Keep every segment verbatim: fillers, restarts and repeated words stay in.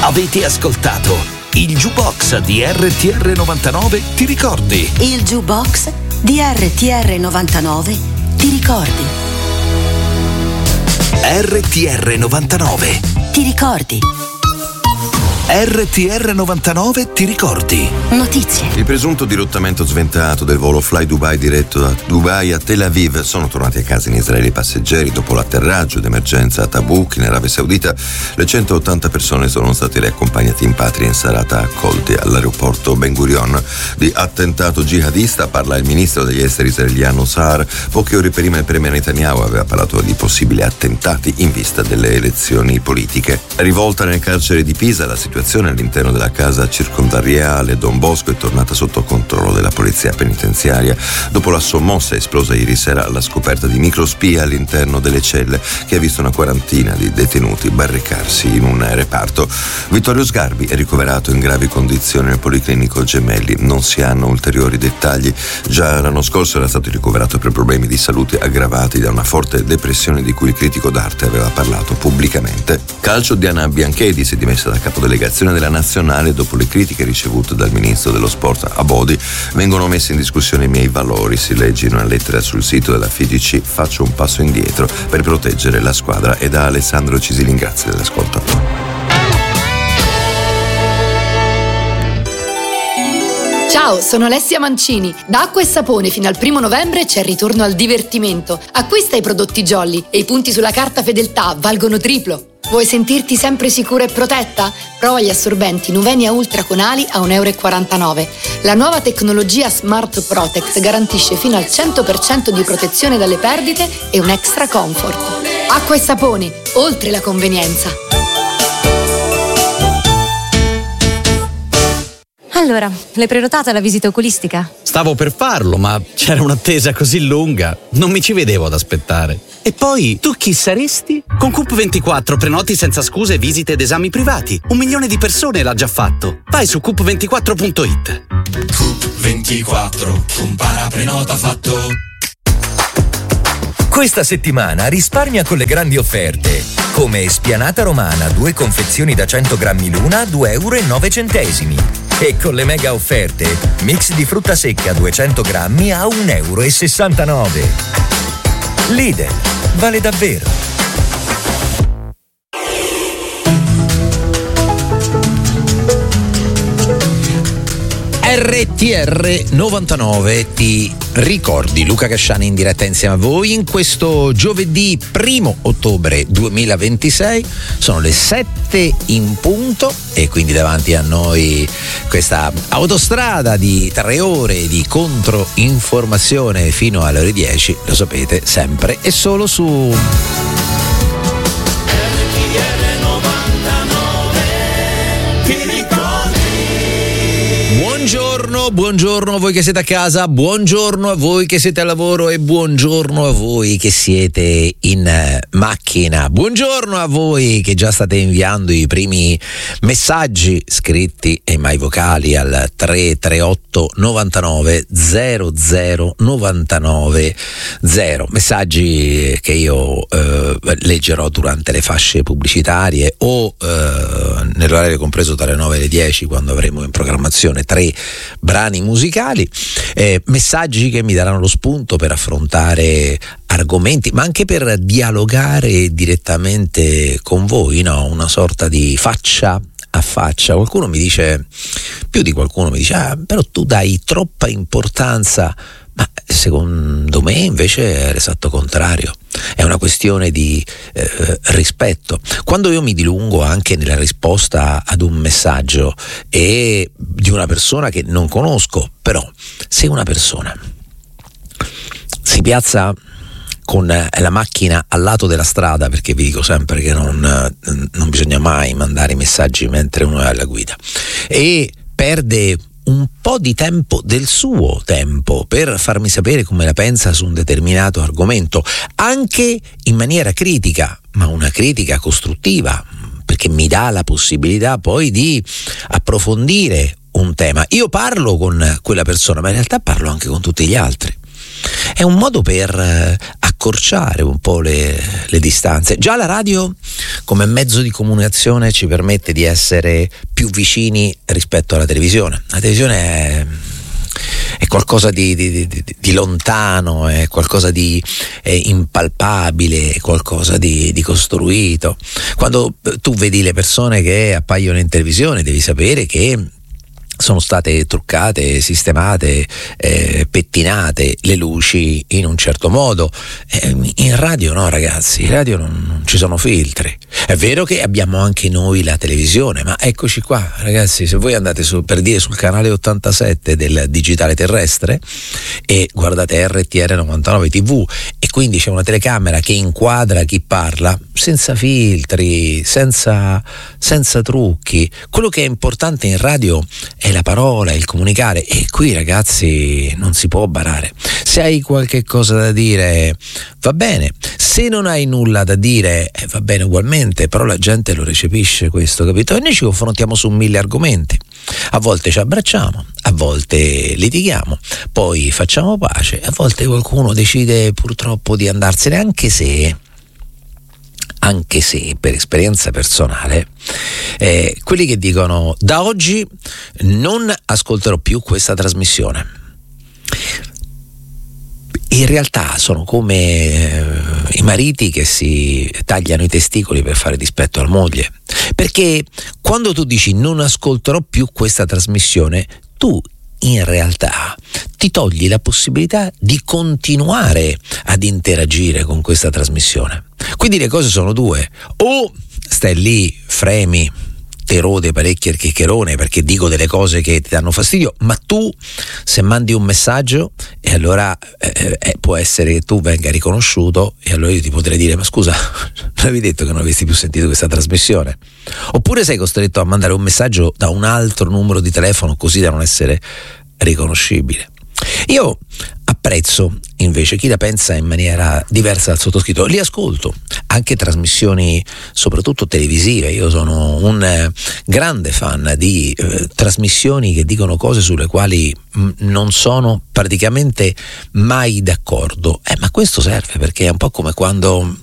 Avete ascoltato il Jukebox di R T R novantanove, ti ricordi? Il Jukebox di R T R novantanove, ti ricordi? R T R novantanove, ti ricordi? R T R novantanove, ti ricordi? Notizie. Il presunto dirottamento sventato del volo Fly Dubai diretto da Dubai a Tel Aviv. Sono tornati a casa in Israele i passeggeri dopo l'atterraggio d'emergenza a Tabuk in Arabia Saudita. Le centottanta persone sono state riaccompagnate in patria in serata accolti all'aeroporto Ben Gurion. Di attentato jihadista parla il ministro degli esteri israeliano Saar. Poche ore prima il premier Netanyahu aveva parlato di possibili attentati in vista delle elezioni politiche. Rivolta nel carcere di Pisa, la situazione all'interno della casa circondariale Don Bosco è tornata sotto controllo della polizia penitenziaria dopo la sommossa esplosa ieri sera alla scoperta di microspie all'interno delle celle, che ha visto una quarantina di detenuti barricarsi in un reparto. Vittorio Sgarbi è ricoverato in gravi condizioni nel Policlinico Gemelli. Non si hanno ulteriori dettagli. Già l'anno scorso era stato ricoverato per problemi di salute aggravati da una forte depressione di cui il critico d'arte aveva parlato pubblicamente. Calcio, Diana Bianchedi si è dimessa da capodelegazione della nazionale dopo le critiche ricevute dal ministro dello sport Abodi. Vengono messi in discussione i miei valori, si legge in una lettera sul sito della F I G C. Faccio un passo indietro per proteggere la squadra. E da Alessandro Cisilin, grazie dell'ascolto. Ciao, sono Alessia Mancini. Da Acqua e Sapone fino al primo novembre c'è il ritorno al divertimento. Acquista i prodotti Jolly e i punti sulla carta fedeltà valgono triplo. Vuoi sentirti sempre sicura e protetta? Prova gli assorbenti Nuvenia Ultra con ali a un euro e quarantanove. La nuova tecnologia Smart Protect garantisce fino al cento per cento di protezione dalle perdite e un extra comfort. Acqua e Sapone, oltre la convenienza. Allora, l'hai prenotata la visita oculistica? Stavo per farlo, ma c'era un'attesa così lunga, non mi ci vedevo ad aspettare. E poi, tu chi saresti? Con Coop ventiquattro prenoti senza scuse visite ed esami privati. Un milione di persone l'ha già fatto. Vai su coop ventiquattro punto it. Coop ventiquattro, compara, prenota, fatto. Questa settimana risparmia con le grandi offerte. Come spianata romana, due confezioni da cento grammi l'una a due euro e nove centesimi. E con le mega offerte, mix di frutta secca duecento grammi a un euro e sessantanove. Lidl, vale davvero. R T R novantanove, ti ricordi? Luca Casciani in diretta insieme a voi in questo giovedì primo ottobre duemilaventisei. Sono le sette in punto e quindi davanti a noi questa autostrada di tre ore di controinformazione fino alle ore dieci, lo sapete, sempre e solo su Buongiorno, buongiorno a voi che siete a casa, buongiorno a voi che siete al lavoro e buongiorno a voi che siete in macchina. Buongiorno a voi che già state inviando i primi messaggi scritti e mai vocali al tre tre otto novantanove zero zero novantanove zero. Messaggi che io eh, leggerò durante le fasce pubblicitarie o eh, nell'orario compreso tra le nove e le dieci, quando avremo in programmazione tre brani musicali, eh, messaggi che mi daranno lo spunto per affrontare argomenti, ma anche per dialogare direttamente con voi, no? Una sorta di faccia a faccia. Qualcuno mi dice, più di qualcuno mi dice, ah, però tu dai troppa importanza, ma secondo me invece è l'esatto contrario. È una questione di eh, rispetto. Quando io mi dilungo anche nella risposta ad un messaggio e di una persona che non conosco, però se una persona si piazza con la macchina al lato della strada, perché vi dico sempre che non, non bisogna mai mandare i messaggi mentre uno è alla guida, e perde un po' di tempo del suo tempo per farmi sapere come la pensa su un determinato argomento, anche in maniera critica, ma una critica costruttiva, perché mi dà la possibilità poi di approfondire un tema. Io parlo con quella persona, ma in realtà parlo anche con tutti gli altri. è un modo per accorciare un po' le, le distanze. Già la radio come mezzo di comunicazione ci permette di essere più vicini rispetto alla televisione. La televisione è è qualcosa di, di, di, di lontano, è qualcosa di è impalpabile, è qualcosa di, di costruito. Quando tu vedi le persone che appaiono in televisione, devi sapere che sono state truccate, sistemate, eh, pettinate le luci in un certo modo. Eh, in radio no, ragazzi, in radio non, non ci sono filtri. È vero che abbiamo anche noi la televisione, ma eccoci qua, ragazzi, se voi andate su, per dire sul canale ottantasette del digitale terrestre e guardate R T R novantanove tivù e quindi c'è una telecamera che inquadra chi parla senza filtri, senza, senza trucchi. Quello che è importante in radio è la parola, il comunicare, e qui, ragazzi, non si può barare. Se hai qualche cosa da dire va bene, se non hai nulla da dire eh, va bene ugualmente, però la gente lo recepisce questo, capito? E noi ci confrontiamo su mille argomenti, a volte ci abbracciamo, a volte litighiamo, poi facciamo pace, a volte qualcuno decide purtroppo di andarsene, anche se anche se per esperienza personale eh, quelli che dicono da oggi non ascolterò più questa trasmissione, in realtà sono come eh, i mariti che si tagliano i testicoli per fare dispetto alla moglie, perché quando tu dici non ascolterò più questa trasmissione, tu in realtà ti togli la possibilità di continuare ad interagire con questa trasmissione. Quindi le cose sono due: o stai lì, fremi, te rode parecchio il chiccherone perché dico delle cose che ti danno fastidio, ma tu se mandi un messaggio e allora eh, eh, può essere che tu venga riconosciuto e allora io ti potrei dire: ma scusa, non avevi detto che non avresti più sentito questa trasmissione? Oppure sei costretto a mandare un messaggio da un altro numero di telefono così da non essere riconoscibile. Io apprezzo invece chi la pensa in maniera diversa dal sottoscritto, li ascolto, anche trasmissioni soprattutto televisive. Io sono un eh, grande fan di eh, trasmissioni che dicono cose sulle quali mh, non sono praticamente mai d'accordo, eh, ma questo serve, perché è un po' come quando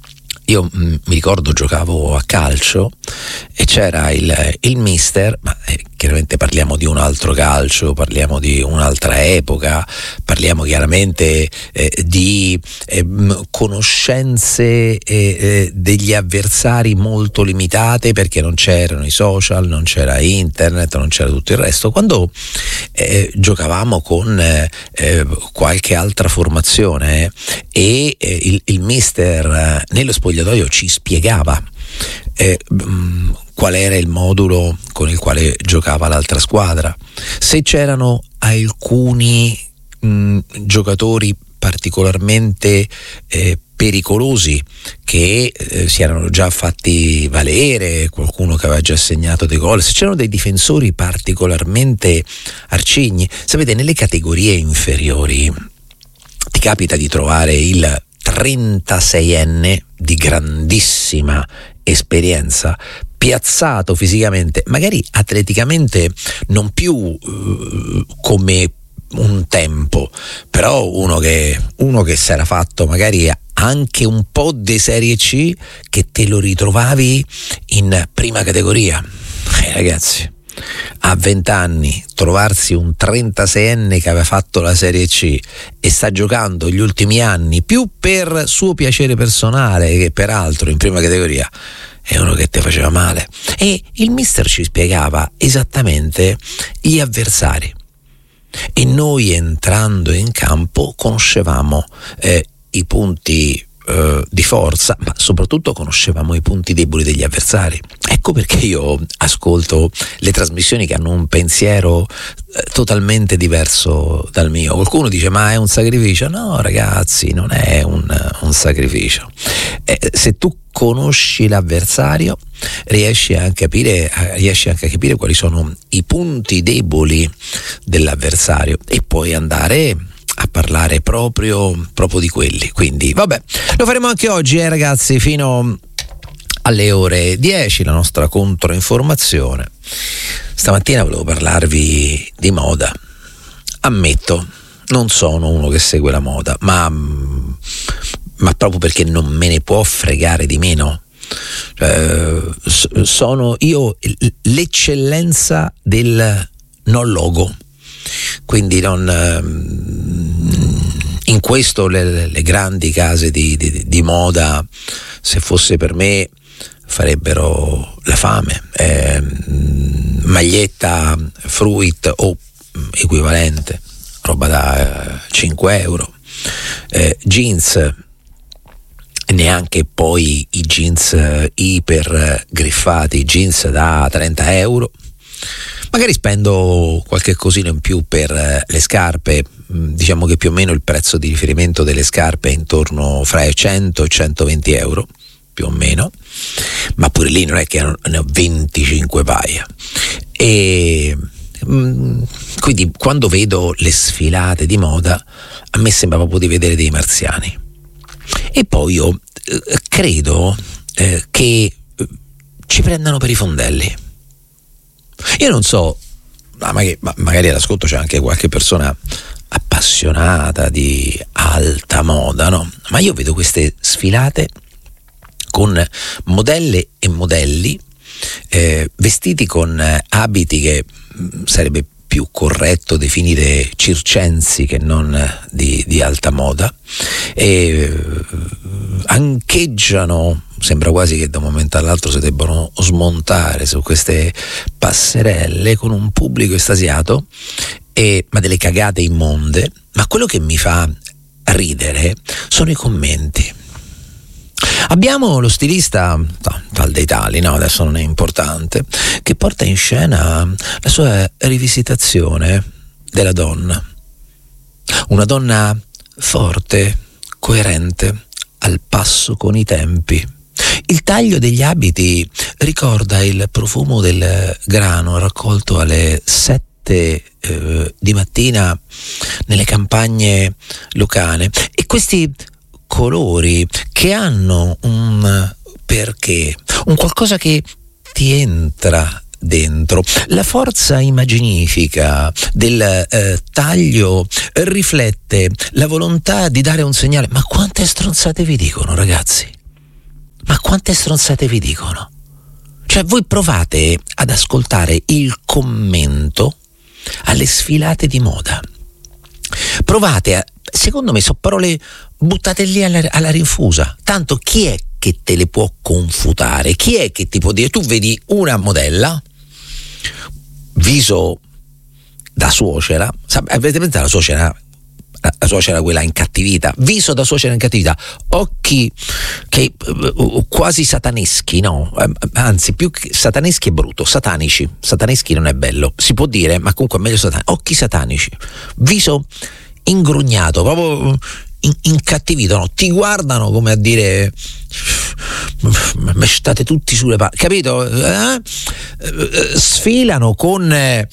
io mh, mi ricordo giocavo a calcio e c'era il, il mister, ma eh, chiaramente parliamo di un altro calcio, parliamo di un'altra epoca, parliamo chiaramente eh, di eh, conoscenze eh, eh, degli avversari molto limitate, perché non c'erano i social, non c'era internet, non c'era tutto il resto. Quando eh, giocavamo con eh, eh, qualche altra formazione eh, e eh, il, il mister eh, nello spogliatoio ci spiegava eh, mh, qual era il modulo con il quale giocava l'altra squadra, se c'erano alcuni mh, giocatori particolarmente eh, pericolosi che eh, si erano già fatti valere, qualcuno che aveva già segnato dei gol, se c'erano dei difensori particolarmente arcigni. Sapete, nelle categorie inferiori ti capita di trovare il trentaseienne di grandissima esperienza, piazzato fisicamente, magari atleticamente non più eh, come un tempo, però uno che uno che si era fatto magari anche un po' di Serie C, che te lo ritrovavi in prima categoria. Eh, ragazzi, a vent'anni trovarsi un trentaseienne che aveva fatto la Serie C e sta giocando gli ultimi anni più per suo piacere personale che per altro in prima categoria, è uno che te faceva male. E il mister ci spiegava esattamente gli avversari e noi, entrando in campo, conoscevamo eh, i punti eh, di forza, ma soprattutto conoscevamo i punti deboli degli avversari. Ecco perché io ascolto le trasmissioni che hanno un pensiero eh, totalmente diverso dal mio. Qualcuno dice: ma è un sacrificio? No, ragazzi, non è un, un sacrificio. Eh, se tu conosci l'avversario, riesci a capire, riesci anche a capire quali sono i punti deboli dell'avversario e puoi andare a parlare proprio, proprio di quelli. Quindi vabbè, lo faremo anche oggi, eh, ragazzi, fino alle ore dieci, la nostra controinformazione. Stamattina volevo parlarvi di moda. Ammetto, non sono uno che segue la moda, ma, ma proprio perché non me ne può fregare di meno. Eh, sono io l'eccellenza del non logo, quindi non, in questo le, le grandi case di, di, di moda, se fosse per me, farebbero la fame. Eh, maglietta Fruit o equivalente, roba da cinque euro, eh, jeans, neanche poi i jeans iper griffati, jeans da trenta euro. Magari spendo qualche cosino in più per le scarpe, diciamo che più o meno il prezzo di riferimento delle scarpe è intorno fra i cento e centoventi euro, più o meno, ma pure lì non è che ne ho venticinque paia. E quindi quando vedo le sfilate di moda a me sembra proprio di vedere dei marziani. E poi io eh, credo eh, che ci prendano per i fondelli. Io non so, ma magari, ma magari all'ascolto c'è anche qualche persona appassionata di alta moda, no? Ma io vedo queste sfilate con modelle e modelli eh, vestiti con abiti che mh, sarebbe più corretto definire circensi che non di, di alta moda, e ancheggiano, sembra quasi che da un momento all'altro si debbano smontare su queste passerelle con un pubblico estasiato, e, ma delle cagate immonde. Ma quello che mi fa ridere sono i commenti. Abbiamo lo stilista, no, tal dei tali, no, adesso non è importante, che porta in scena la sua rivisitazione della donna. Una donna forte, coerente, al passo con i tempi. Il taglio degli abiti ricorda il profumo del grano raccolto alle sette eh, di mattina nelle campagne lucane, e questi colori che hanno un perché, un qualcosa che ti entra dentro. La forza immaginifica del eh, taglio riflette la volontà di dare un segnale. Ma quante stronzate vi dicono, ragazzi? Ma quante stronzate vi dicono? Cioè, voi provate ad ascoltare il commento alle sfilate di moda. Provate a, secondo me sono parole buttate lì alla, alla rinfusa. Tanto chi è che te le può confutare? Chi è che ti può dire? Tu vedi una modella, viso da suocera, avete pensato alla suocera? La suocera quella incattivita, viso da suocera incattivita, occhi che uh, quasi sataneschi, no? Anzi, più che sataneschi è brutto, satanici. Sataneschi non è bello, si può dire, ma comunque è meglio satanici. Occhi satanici, viso ingrugnato, proprio in- incattivito, no? Ti guardano come a dire me state tutti sulle palle, capito? Eh? Sfilano con eh,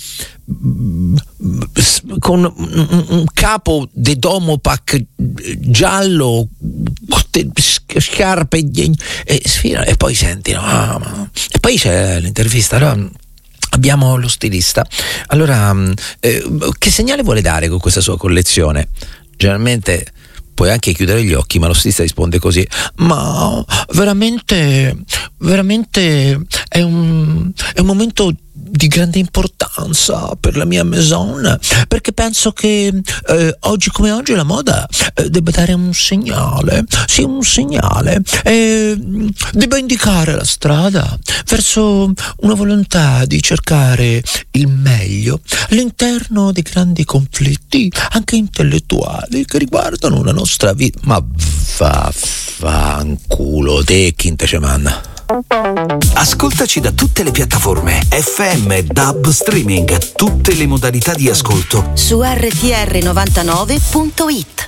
con un capo de Domopac giallo, scarpe e sfilano, e poi senti, no? Ah, e poi c'è l'intervista, allora abbiamo lo stilista, allora eh, che segnale vuole dare con questa sua collezione? Generalmente puoi anche chiudere gli occhi, ma lo stilista risponde così: ma veramente veramente è un è un momento di grande importanza per la mia maison, perché penso che eh, oggi come oggi la moda eh, debba dare un segnale, sì, un segnale, eh, debba indicare la strada verso una volontà di cercare il meglio all'interno di grandi conflitti, anche intellettuali, che riguardano la nostra vita. Ma vaffanculo, te chi te ce manda? Ascoltaci da tutte le piattaforme F M, D A B, streaming, tutte le modalità di ascolto su R T R novantanove punto it.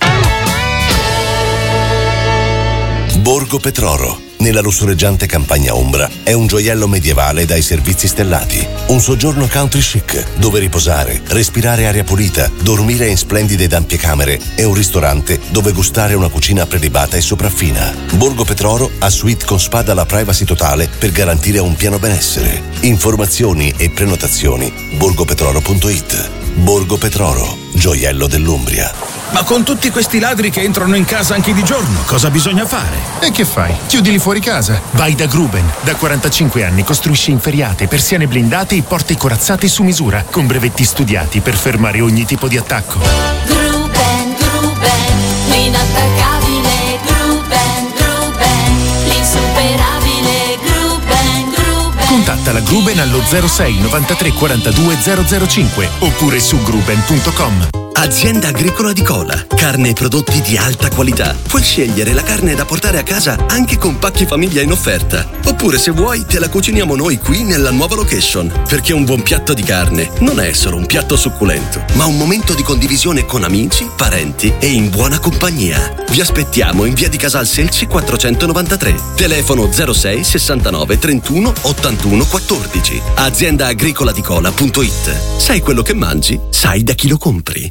Borgo Petroro, nella lussureggiante campagna ombra, è un gioiello medievale dai servizi stellati. Un soggiorno country chic, dove riposare, respirare aria pulita, dormire in splendide ed ampie camere, e un ristorante dove gustare una cucina prelibata e sopraffina. Borgo Petroro ha suite con spa dalla privacy totale per garantire un pieno benessere. Informazioni e prenotazioni borgopetroro punto it. Borgo Petroro, gioiello dell'Umbria. Ma con tutti questi ladri che entrano in casa anche di giorno, cosa bisogna fare? E che fai? Chiudili fuori casa. Vai da Gruben. Da quarantacinque anni costruisce inferriate, persiane blindate e porte corazzate su misura, con brevetti studiati per fermare ogni tipo di attacco. Gruben, Gruben, l'inattaccabile Gruben, Gruben, l'insuperabile Gruben, Gruben. Contatta la Gruben allo zero sei novantatré quarantadue zero zero cinque oppure su gruben punto com. Azienda Agricola di Cola. Carne e prodotti di alta qualità. Puoi scegliere la carne da portare a casa anche con pacchi famiglia in offerta. Oppure se vuoi te la cuciniamo noi qui nella nuova location. Perché un buon piatto di carne non è solo un piatto succulento, ma un momento di condivisione con amici, parenti e in buona compagnia. Vi aspettiamo in via di Casal Selci quattrocentonovantatré. Telefono zero sei sessantanove trentuno ottantuno quattordici. azienda agricola di cola punto it. Sai quello che mangi? Sai da chi lo compri.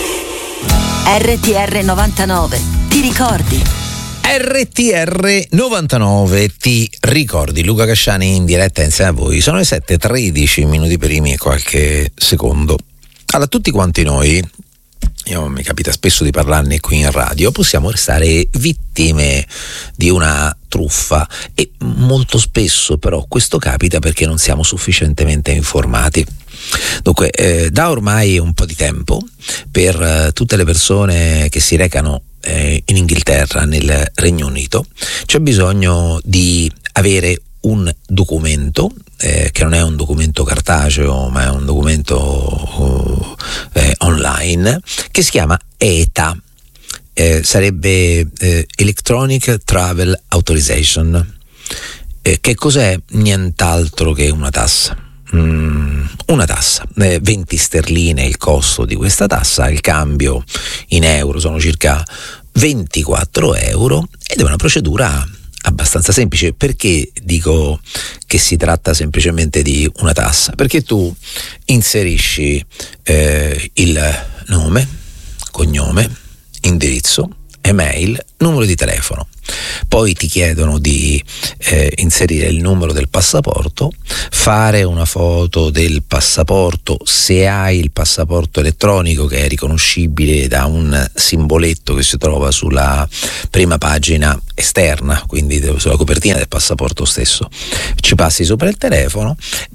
R T R novantanove, ti ricordi? R T R novantanove, ti ricordi? Luca Casciani in diretta insieme a voi. Sono le sette e tredici minuti primi e qualche secondo. Allora, tutti quanti noi, io mi capita spesso di parlarne qui in radio, possiamo restare vittime di una truffa e molto spesso però questo capita perché non siamo sufficientemente informati. Dunque, eh, da ormai un po' di tempo, per eh, tutte le persone che si recano eh, in Inghilterra, nel Regno Unito, c'è bisogno di avere un documento eh, che non è un documento cartaceo, ma è un documento eh, online, che si chiama E T A. Eh, sarebbe eh, Electronic Travel Authorization. Eh, che cos'è? Nient'altro che una tassa. Mm, una tassa, eh, venti sterline il costo di questa tassa, il cambio in euro sono circa ventiquattro euro ed è una procedura abbastanza semplice. Perché dico che si tratta semplicemente di una tassa? Perché tu inserisci eh, il nome, cognome, indirizzo, email, numero di telefono, poi ti chiedono di eh, inserire il numero del passaporto, fare una foto del passaporto se hai il passaporto elettronico che è riconoscibile da un simboletto che si trova sulla prima pagina esterna, quindi sulla copertina del passaporto stesso, ci passi sopra il telefono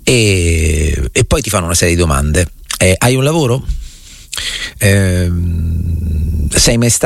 e, e poi ti fanno una serie di domande. Eh, hai un lavoro? Eh, sei mai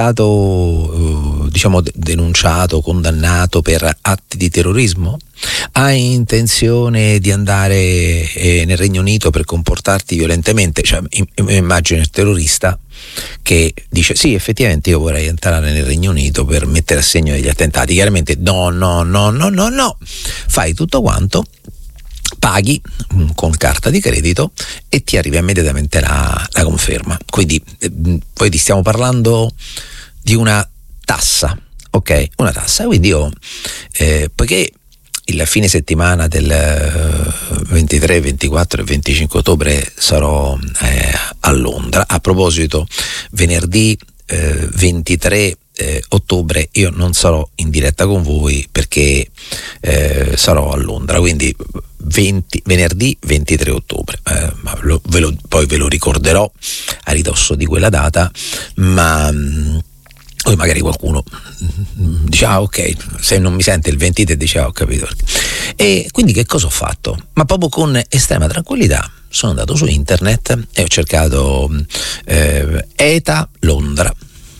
stato eh, diciamo denunciato, condannato per atti di terrorismo? Hai intenzione di andare eh, nel Regno Unito per comportarti violentemente? Cioè, immagino il terrorista che dice sì, effettivamente io vorrei entrare nel Regno Unito per mettere a segno degli attentati. Chiaramente no, no, no, no, no, no. Fai tutto quanto, paghi con carta di credito e ti arriva immediatamente la, la conferma. Quindi eh, poi ti stiamo parlando di una tassa, ok? Una tassa. Quindi io, eh, poiché il fine settimana del ventitré, ventiquattro e venticinque ottobre sarò eh, a Londra. A proposito, venerdì eh, ventitré eh, ottobre io non sarò in diretta con voi perché eh, sarò a Londra, quindi venti, venerdì ventitré ottobre, eh, ma lo, ve lo, poi ve lo ricorderò a ridosso di quella data, ma mh, poi magari qualcuno dice ah ok, se non mi sente il ventitré dice ah ho capito. E quindi che cosa ho fatto? Ma proprio con estrema tranquillità sono andato su internet e ho cercato eh, E T A Londra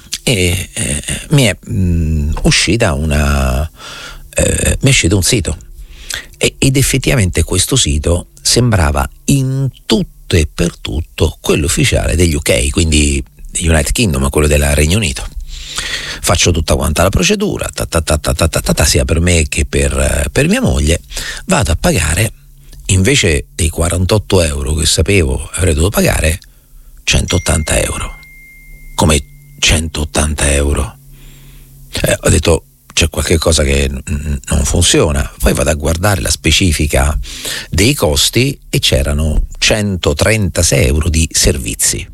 e eh, mi è mh, uscita una eh, mi è uscito un sito e, ed effettivamente questo sito sembrava in tutto e per tutto quello ufficiale degli U K, quindi United Kingdom, quello del Regno Unito. Faccio tutta quanta la procedura, ta ta ta ta ta ta ta, sia per me che per, per mia moglie. Vado a pagare, invece dei quarantotto euro che sapevo avrei dovuto pagare, centottanta euro. Come centottanta euro? Eh, ho detto c'è qualche cosa che n- non funziona. Poi vado a guardare la specifica dei costi e c'erano centotrentasei euro di servizi.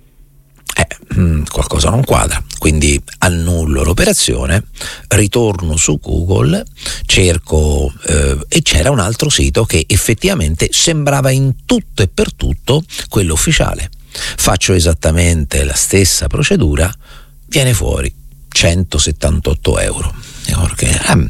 Eh, mh, qualcosa non quadra, quindi annullo l'operazione, ritorno su Google, cerco eh, e c'era un altro sito che effettivamente sembrava in tutto e per tutto quello ufficiale. faccio esattamente la stessa procedura, viene fuori centosettantotto euro. Perché, ehm,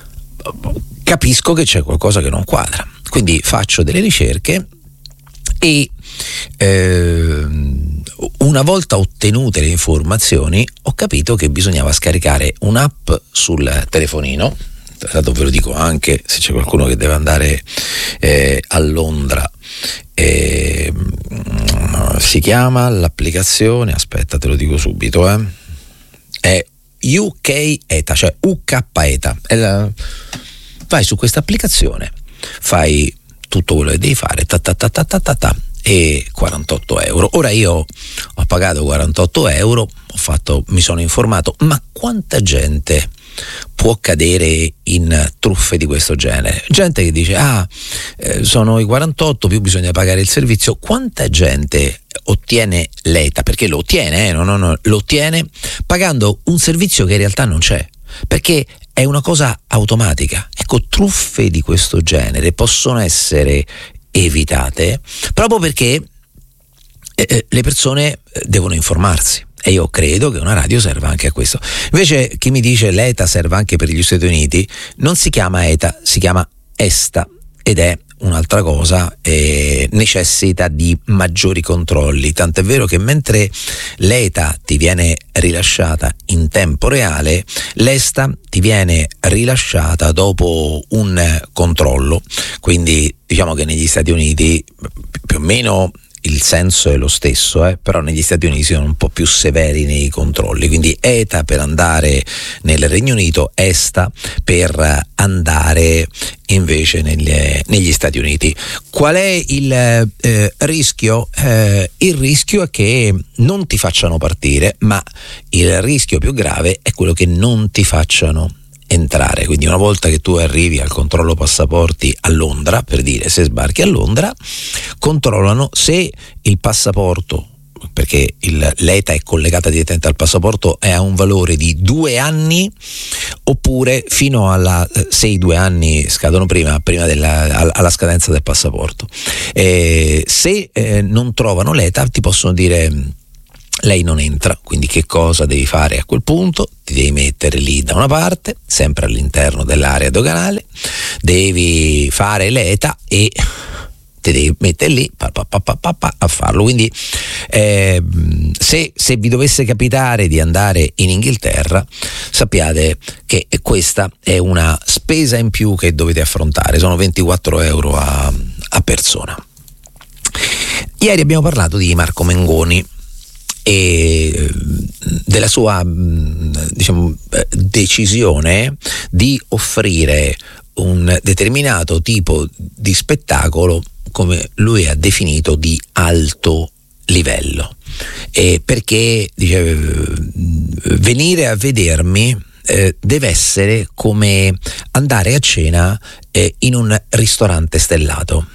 capisco che c'è qualcosa che non quadra, quindi faccio delle ricerche e eh, una volta ottenute le informazioni ho capito che bisognava scaricare un'app sul telefonino. Tanto ve lo dico anche se c'è qualcuno che deve andare eh, a Londra, eh, si chiama l'applicazione, aspetta te lo dico subito, eh, è U K E T A, cioè U K E T A. È la, vai su questa applicazione, fai tutto quello che devi fare, ta ta ta ta ta ta, ta e quarantotto euro. Ora io ho pagato quarantotto euro, ho fatto, mi sono informato, ma quanta gente può cadere in truffe di questo genere? Gente che dice ah eh, sono i quarantotto più bisogna pagare il servizio. Quanta gente ottiene l'E T A, perché lo ottiene, eh, no, no, no, lo ottiene pagando un servizio che in realtà non c'è, perché è una cosa automatica. Ecco, truffe di questo genere possono essere evitate proprio perché eh, le persone devono informarsi. E io credo che una radio serva anche a questo. Invece chi mi dice l'E T A serve anche per gli Stati Uniti, non si chiama E T A, si chiama ESTA ed è un'altra cosa, e necessita di maggiori controlli, tant'è vero che mentre l'E T A ti viene rilasciata in tempo reale, l'ESTA ti viene rilasciata dopo un controllo. Quindi diciamo che negli Stati Uniti più o meno il senso è lo stesso, eh? Però negli Stati Uniti sono un po' più severi nei controlli, quindi E T A per andare nel Regno Unito, ESTA per andare invece negli, negli Stati Uniti. Qual è il eh, rischio? Eh, il rischio è che non ti facciano partire, ma il rischio più grave è quello che non ti facciano entrare. Quindi una volta che tu arrivi al controllo passaporti a Londra, per dire, se sbarchi a Londra, controllano se il passaporto, perché il, l'E T A è collegata direttamente al passaporto, è a un valore di due anni oppure fino alla se i due anni scadono prima, prima della, alla scadenza del passaporto. E se eh, non trovano l'E T A ti possono dire lei non entra. Quindi che cosa devi fare a quel punto? Ti devi mettere lì da una parte, sempre all'interno dell'area doganale, devi fare l'E T A e ti devi mettere lì pa, pa, pa, pa, pa, a farlo. Quindi eh, se, se vi dovesse capitare di andare in Inghilterra, sappiate che questa è una spesa in più che dovete affrontare, sono ventiquattro euro a, a persona. Ieri abbiamo parlato di Marco Mengoni e della sua, diciamo, decisione di offrire un determinato tipo di spettacolo, come lui ha definito, di alto livello, e perché dice, venire a vedermi eh, deve essere come andare a cena eh, in un ristorante stellato.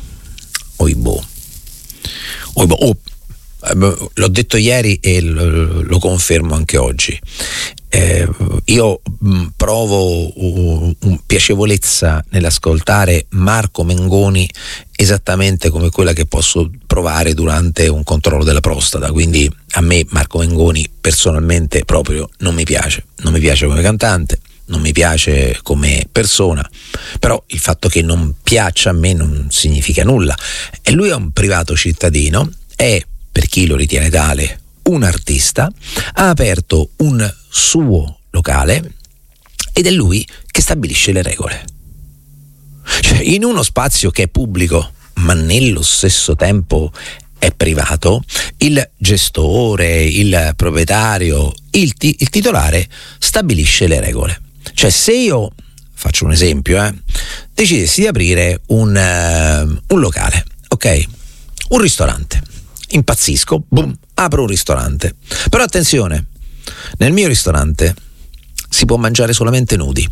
Oibo Oibo oh. L'ho detto ieri e lo, lo confermo anche oggi. Eh, io mh, provo uh, un piacevolezza nell'ascoltare Marco Mengoni esattamente come quella che posso provare durante un controllo della prostata. Quindi a me Marco Mengoni personalmente proprio non mi piace, non mi piace come cantante, non mi piace come persona, però il fatto che non piaccia a me non significa nulla. E lui è un privato cittadino, è, per chi lo ritiene tale, un artista, ha aperto un suo locale ed è lui che stabilisce le regole. Cioè, in uno spazio che è pubblico ma nello stesso tempo è privato, il gestore, il proprietario, il, ti- il titolare stabilisce le regole. Cioè, se io, faccio un esempio, eh, decidessi di aprire un, uh, un locale, ok? Un ristorante. Impazzisco, boom, apro un ristorante. Però attenzione, nel mio ristorante si può mangiare solamente nudi.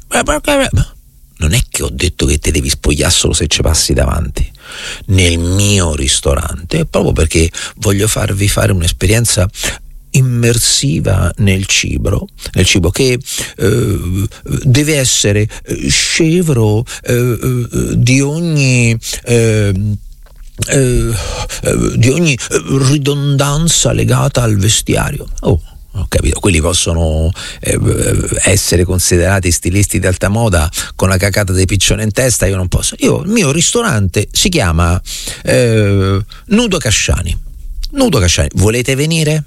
Non è che ho detto che te devi spogliare solo se ci passi davanti. Nel mio ristorante, proprio perché voglio farvi fare un'esperienza immersiva nel cibo, nel cibo che eh, deve essere scevro eh, di ogni eh, eh, eh, di ogni ridondanza legata al vestiario. Oh, ho capito, quelli possono eh, essere considerati stilisti di alta moda con la cacata dei piccioni in testa, io non posso. Io, il mio ristorante si chiama eh, Nudo Casciani. Nudo Casciani, volete venire?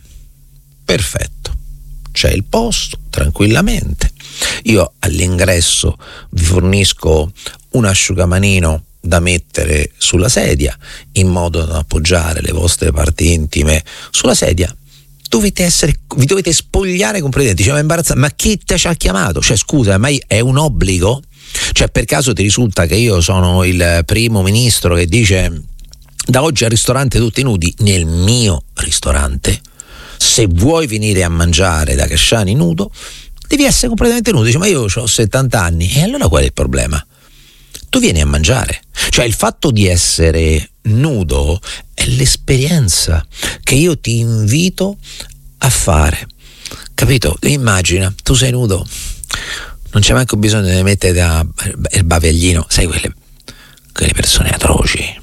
Perfetto, c'è il posto, tranquillamente. Io all'ingresso vi fornisco un asciugamanino da mettere sulla sedia in modo da appoggiare le vostre parti intime sulla sedia. Dovete essere, vi dovete spogliare completamente. Dice, ma imbarazzato, ma chi ti ci ha chiamato? Cioè, scusa, ma è un obbligo? Cioè, per caso ti risulta che io sono il primo ministro che dice da oggi al ristorante tutti nudi? Nel mio ristorante, se vuoi venire a mangiare da Casciani nudo, devi essere completamente nudo. Dice, ma io ho settanta anni, e allora qual è il problema? Tu vieni a mangiare. Cioè, il fatto di essere nudo è l'esperienza che io ti invito a fare, capito? Immagina, tu sei nudo, non c'è manco bisogno di mettere da il bavaglino, sai, quelle, quelle persone atroci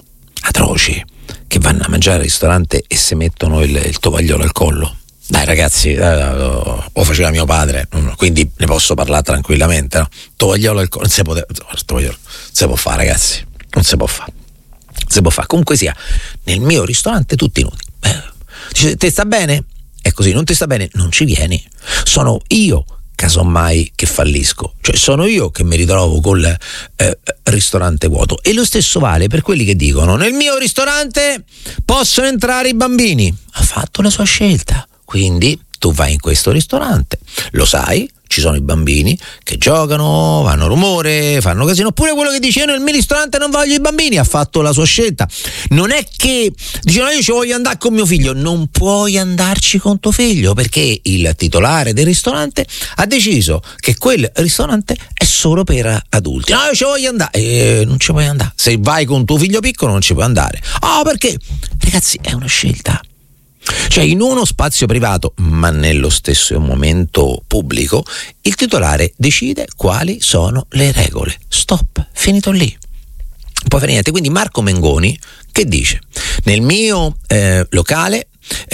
atroci che vanno a mangiare al ristorante e si mettono il, il tovagliolo al collo. Dai ragazzi, eh, lo faceva mio padre, quindi ne posso parlare tranquillamente, no? Tovagliolo al collo, non si può, tovagliolo, non si può fare, ragazzi, non si può fare, si può fare. Comunque sia, nel mio ristorante tutti nudi. Eh, dice, ti sta bene? È così, non ti sta bene? Non ci vieni. Sono io casomai che fallisco, cioè sono io che mi ritrovo col eh, ristorante vuoto. E lo stesso vale per quelli che dicono nel mio ristorante possono entrare i bambini. Ha fatto la sua scelta, quindi tu vai in questo ristorante, lo sai, ci sono i bambini che giocano, fanno rumore, fanno casino. Oppure quello che dice io nel mio ristorante non voglio i bambini, ha fatto la sua scelta. Non è che dice no, io ci voglio andare con mio figlio. Non puoi andarci con tuo figlio perché il titolare del ristorante ha deciso che quel ristorante è solo per adulti. No, io ci voglio andare. Eh, non ci puoi andare. Se vai con tuo figlio piccolo non ci puoi andare. Oh, perché? Ragazzi, è una scelta. Cioè, in uno spazio privato, ma nello stesso momento pubblico, il titolare decide quali sono le regole. Stop, finito lì. Non può fare niente. Quindi Marco Mengoni che dice: nel mio eh, locale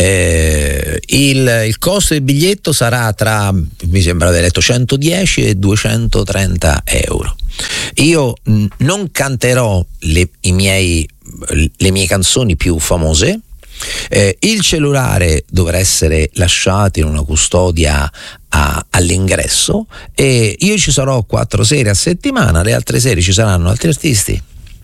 eh, il, il costo del biglietto sarà tra, mi sembra aver detto, centodieci e duecentotrenta euro. Io mh, non canterò le, i miei, le mie canzoni più famose. Eh, il cellulare dovrà essere lasciato in una custodia a, all'ingresso e io ci sarò quattro sere a settimana, le altre sere ci saranno altri artisti.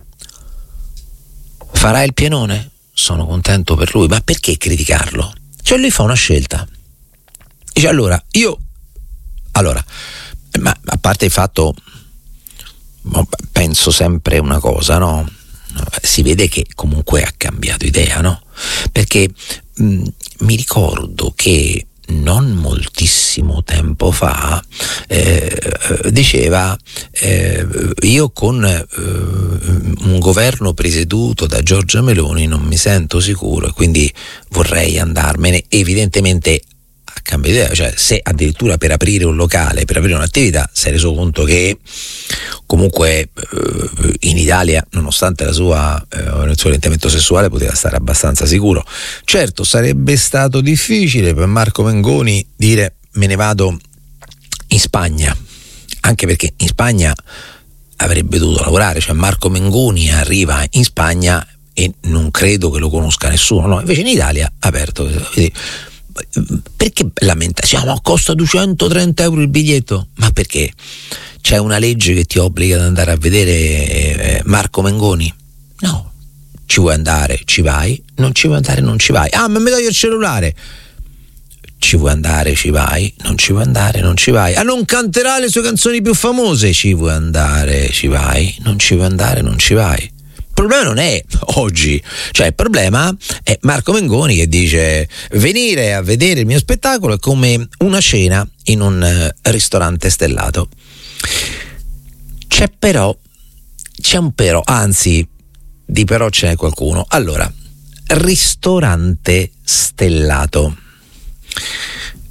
Farà il pienone? Sono contento per lui, ma perché criticarlo? Cioè lui fa una scelta. Dice allora, io allora, ma a parte il fatto, penso sempre una cosa, no? Si vede che comunque ha cambiato idea, no? Perché mh, mi ricordo che non moltissimo tempo fa eh, diceva eh, io con eh, un governo presieduto da Giorgia Meloni non mi sento sicuro e quindi vorrei andarmene. Evidentemente a cambio di idea, cioè se addirittura per aprire un locale, per aprire un'attività si è reso conto che comunque eh, in Italia, nonostante la sua, eh, il suo orientamento sessuale, poteva stare abbastanza sicuro. Certo, sarebbe stato difficile per Marco Mengoni dire me ne vado in Spagna, anche perché in Spagna avrebbe dovuto lavorare, cioè Marco Mengoni arriva in Spagna e non credo che lo conosca nessuno, no? Invece in Italia ha aperto. Quindi, perché lamentarsi? Ma costa duecentotrenta euro il biglietto? Ma perché? C'è una legge che ti obbliga ad andare a vedere eh, Marco Mengoni? No, ci vuoi andare, ci vai, non ci vuoi andare, non ci vai. Ah, ma mi do io il cellulare. Ci vuoi andare, ci vai, non ci vuoi andare, non ci vai. Ah, non canterà le sue canzoni più famose. Ci vuoi andare, ci vai, non ci vuoi andare, non ci vai. Il problema non è oggi, cioè il problema è Marco Mengoni che dice venire a vedere il mio spettacolo è come una cena in un uh, ristorante stellato. C'è però, c'è un però, anzi di però ce n'è qualcuno. Allora, ristorante stellato.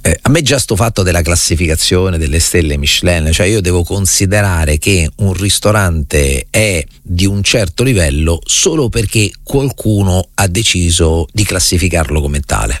Eh, a me già sto fatto della classificazione delle stelle Michelin, cioè io devo considerare che un ristorante è di un certo livello solo perché qualcuno ha deciso di classificarlo come tale.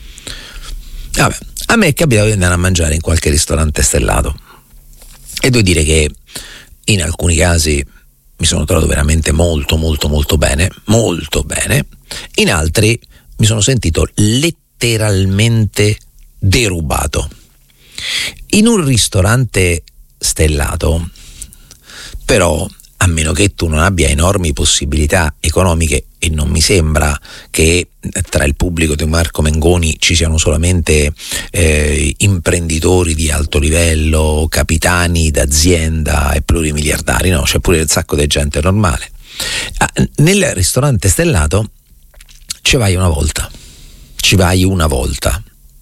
Vabbè, a me è capitato di andare a mangiare in qualche ristorante stellato e devo dire che in alcuni casi mi sono trovato veramente molto molto molto bene, molto bene, in altri mi sono sentito letteralmente derubato. In un ristorante stellato, però, a meno che tu non abbia enormi possibilità economiche, e non mi sembra che tra il pubblico di Marco Mengoni ci siano solamente eh, imprenditori di alto livello, capitani d'azienda e plurimiliardari, no, c'è pure un sacco di gente normale. Ah, nel ristorante stellato ci vai una volta, ci vai una volta.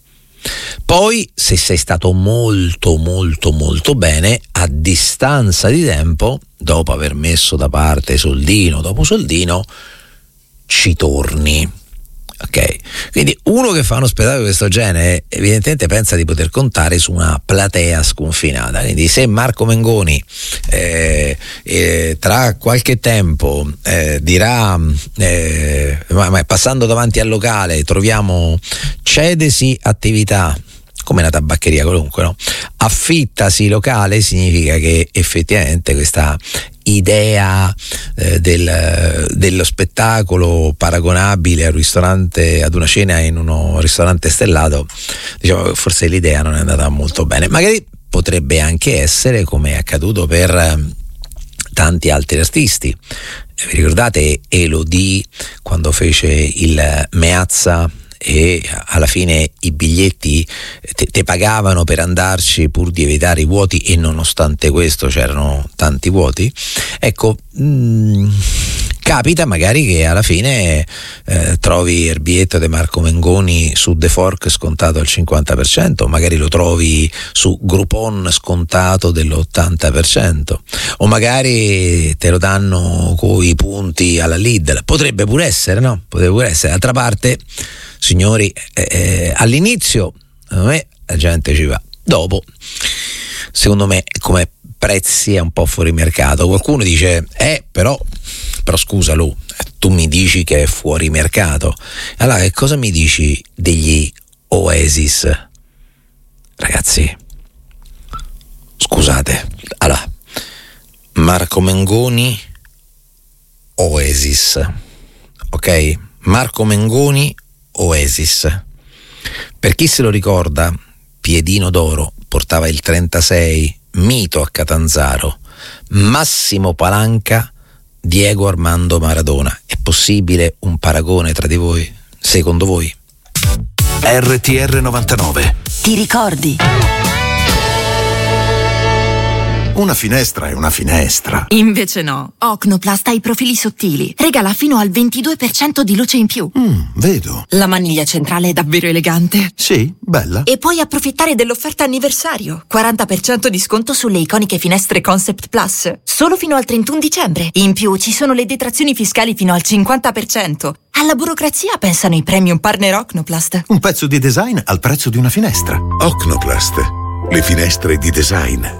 Poi, se sei stato molto molto molto bene, a distanza di tempo, dopo aver messo da parte soldino dopo soldino, ci torni. Ok? Quindi uno che fa uno spettacolo di questo genere evidentemente pensa di poter contare su una platea sconfinata. Quindi se Marco Mengoni eh, eh, tra qualche tempo eh, dirà eh, ma, ma passando davanti al locale troviamo cedesi attività come una tabaccheria qualunque, no? Affittasi locale, significa che effettivamente questa idea eh, del, dello spettacolo paragonabile al ristorante, ad una cena in uno ristorante stellato, diciamo che forse l'idea non è andata molto bene. Magari potrebbe anche essere, come è accaduto per eh, tanti altri artisti. Vi ricordate Elodie quando fece il Meazza e alla fine i biglietti te, te pagavano per andarci pur di evitare i vuoti, e nonostante questo c'erano tanti vuoti? Ecco, mh, capita magari che alla fine eh, trovi il biglietto di Marco Mengoni su The Fork scontato al cinquanta per cento, magari lo trovi su Groupon scontato dell'ottanta per cento, o magari te lo danno coi punti alla Lidl. Potrebbe pure essere, no? Potrebbe pure essere. D'altra parte, signori, eh, all'inizio secondo me la gente ci va, dopo secondo me come prezzi è un po' fuori mercato. Qualcuno dice eh però però scusa Lu, tu mi dici che è fuori mercato, allora che cosa mi dici degli Oasis? Ragazzi, scusate, allora Marco Mengoni Oasis, ok? Marco Mengoni Oasis. Per chi se lo ricorda, Piedino d'Oro portava il trentasei, mito a Catanzaro, Massimo Palanca, Diego Armando Maradona. È possibile un paragone tra di voi? Secondo voi? R T R novantanove. Ti ricordi? Una finestra è una finestra. Invece no. Ocnoplast ha i profili sottili. Regala fino al ventidue per cento di luce in più. Mm, vedo. La maniglia centrale è davvero elegante. Sì, bella. E puoi approfittare dell'offerta anniversario. quaranta per cento di sconto sulle iconiche finestre Concept Plus. Solo fino al trentuno dicembre. In più ci sono le detrazioni fiscali fino al cinquanta per cento. Alla burocrazia pensano i premium partner Ocnoplast. Un pezzo di design al prezzo di una finestra. Ocnoplast. Le finestre di design.